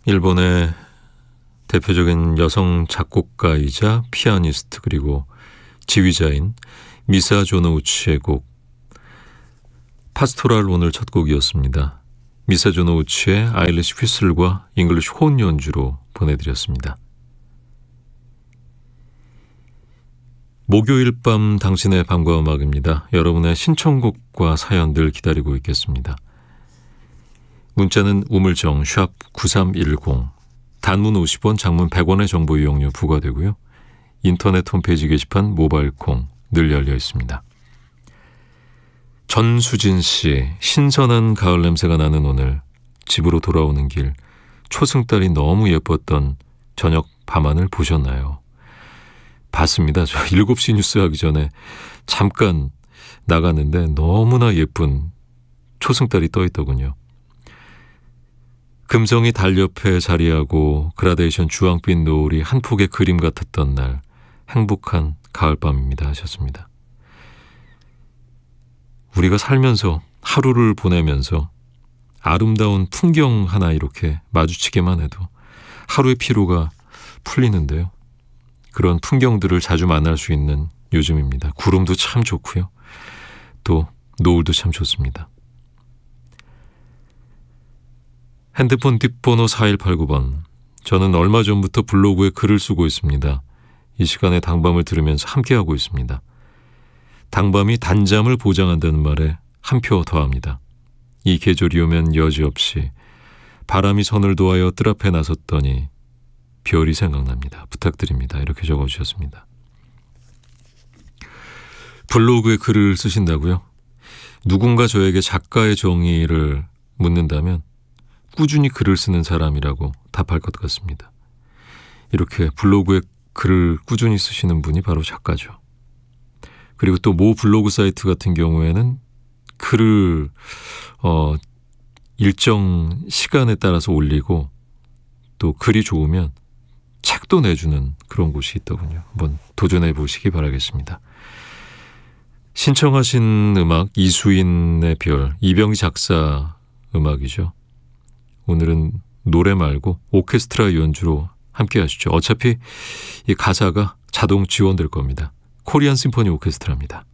일본의 대표적인 여성 작곡가이자 피아니스트 그리고 지휘자인 미사조 노우치의 곡 파스토랄 오늘 첫 곡이었습니다. 미사조 노우치의 아일리시 휘슬과 잉글리시 혼 연주로 보내드렸습니다. 목요일 밤 당신의 밤과 음악입니다. 여러분의 신청곡과 사연들 기다리고 있겠습니다. 문자는 우물정 샵 9310 단문 50원 장문 100원의 정보 이용료 부과되고요. 인터넷 홈페이지 게시판 모바일 콩 늘 열려 있습니다. 전수진 씨, 신선한 가을 냄새가 나는 오늘 집으로 돌아오는 길 초승달이 너무 예뻤던 저녁 밤하늘 보셨나요? 봤습니다. 저 7시 뉴스 하기 전에 잠깐 나갔는데 너무나 예쁜 초승달이 떠 있더군요. 금성이 달 옆에 자리하고 그라데이션 주황빛 노을이 한 폭의 그림 같았던 날 행복한 가을밤입니다 하셨습니다. 우리가 살면서 하루를 보내면서 아름다운 풍경 하나 이렇게 마주치기만 해도 하루의 피로가 풀리는데요. 그런 풍경들을 자주 만날 수 있는 요즘입니다. 구름도 참 좋고요. 또 노을도 참 좋습니다. 핸드폰 뒷번호 4189번. 저는 얼마 전부터 블로그에 글을 쓰고 있습니다. 이 시간에 당밤을 들으면서 함께하고 있습니다. 당밤이 단잠을 보장한다는 말에 한 표 더합니다. 이 계절이 오면 여지없이 바람이 선을 도하여 뜰 앞에 나섰더니 별이 생각납니다. 부탁드립니다. 이렇게 적어주셨습니다. 블로그에 글을 쓰신다고요? 누군가 저에게 작가의 정의를 묻는다면 꾸준히 글을 쓰는 사람이라고 답할 것 같습니다. 이렇게 블로그에 글을 꾸준히 쓰시는 분이 바로 작가죠. 그리고 또 모 블로그 사이트 같은 경우에는 글을 일정 시간에 따라서 올리고 또 글이 좋으면 책도 내주는 그런 곳이 있더군요. 한번 도전해 보시기 바라겠습니다. 신청하신 음악 이수인의 별, 이병희 작사 음악이죠. 오늘은 노래 말고 오케스트라 연주로 함께 하시죠. 어차피 이 가사가 자동 지원될 겁니다. 코리안 심포니 오케스트라입니다.